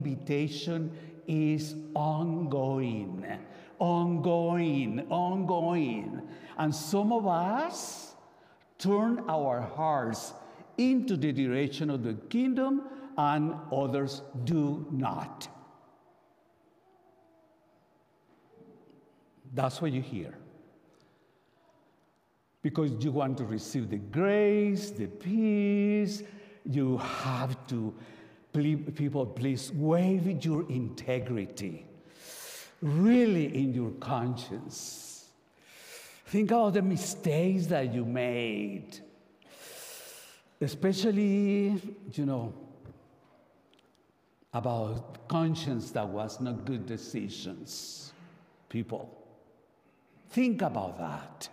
invitation is ongoing, ongoing. And some of us turn our hearts into the direction of the kingdom, and others do not. That's what you hear. Because you want to receive the grace, the peace, you have to, people, please waive your integrity, really in your conscience. Think about the mistakes that you made, especially, about conscience that was not good decisions. People, think about that.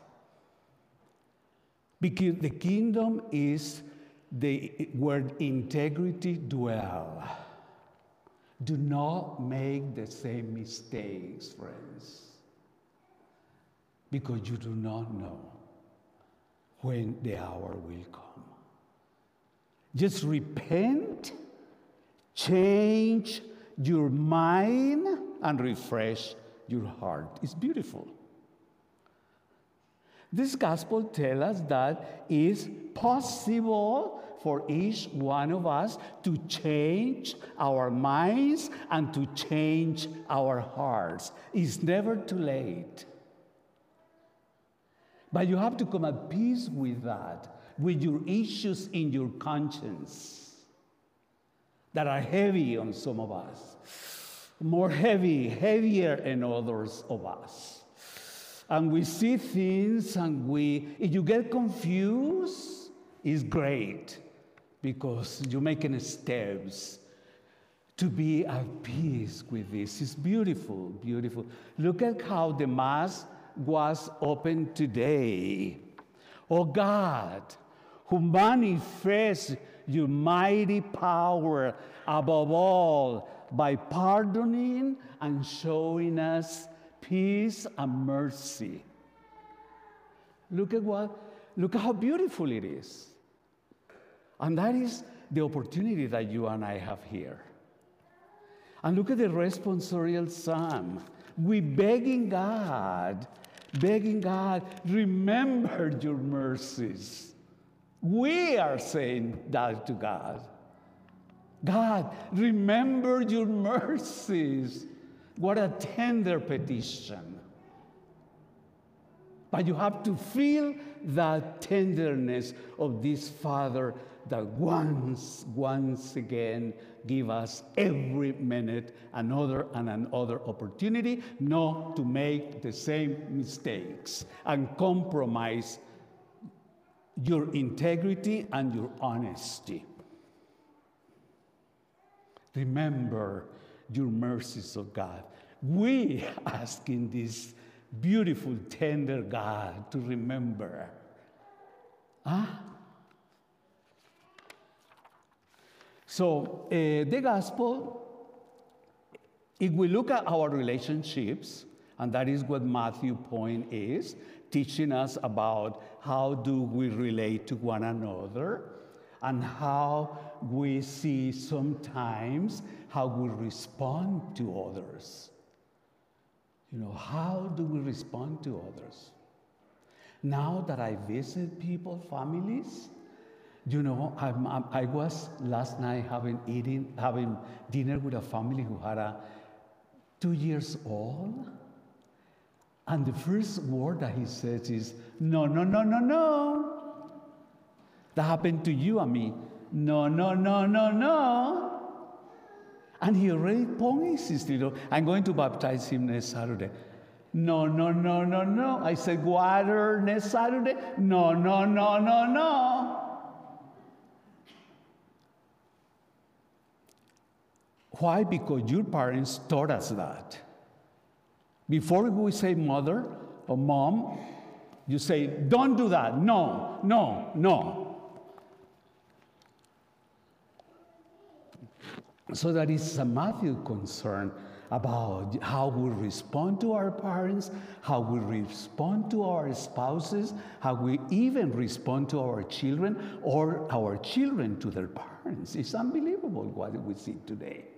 Because the kingdom is where integrity dwells. Do not make the same mistakes, friends, because you do not know when the hour will come. Just repent, change your mind, and refresh your heart. It's beautiful. This gospel tells us that it's possible for each one of us to change our minds and to change our hearts. It's never too late. But you have to come at peace with that, with your issues in your conscience that are heavy on some of us, heavier in others of us. And we see things, and if you get confused, it's great, because you're making steps to be at peace with this. It's beautiful, beautiful. Look at how the Mass was opened today. Oh God, who manifests your mighty power above all by pardoning and showing us peace and mercy. Look at how beautiful it is. And that is the opportunity that you and I have here. And look at the responsorial psalm. We begging God, remember your mercies. We are saying that to God. God, remember your mercies. What a tender petition. But you have to feel that tenderness of this Father that once again give us every minute another opportunity not to make the same mistakes and compromise your integrity and your honesty. Remember your mercies, of God. We asking this beautiful, tender God to remember. So the gospel, if we look at our relationships, and that is what Matthew's point is, teaching us about how do we relate to one another, and how we see sometimes how we respond to others. How do we respond to others? Now that I visit people, families, I was last night having dinner with a family who had a 2 years old, and the first word that he says is, no, no, no, no, no. That happened to you and me. No, no, no, no, no. And he already points his little, I'm going to baptize him next Saturday. No, no, no, no, no. I said, water next Saturday? No, no, no, no, no. Why? Because your parents taught us that. Before we say mother or mom, you say, don't do that. No, no, no. So that is a Matthew concern about how we respond to our parents, how we respond to our spouses, how we even respond to our children, or our children to their parents. It's unbelievable what we see today.